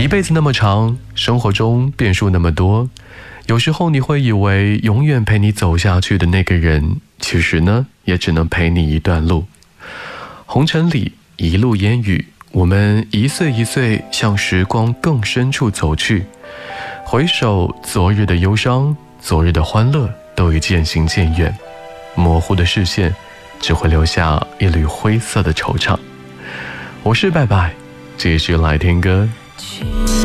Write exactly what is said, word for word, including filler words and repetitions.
一辈子那么长，生活中变数那么多，有时候你会以为永远陪你走下去的那个人，其实呢也只能陪你一段路。红尘里一路烟雨，我们一岁一岁向时光更深处走去，回首昨日的忧伤，昨日的欢乐都已渐行渐远，模糊的视线只会留下一缕灰色的惆怅。我是拜拜，继续来听歌。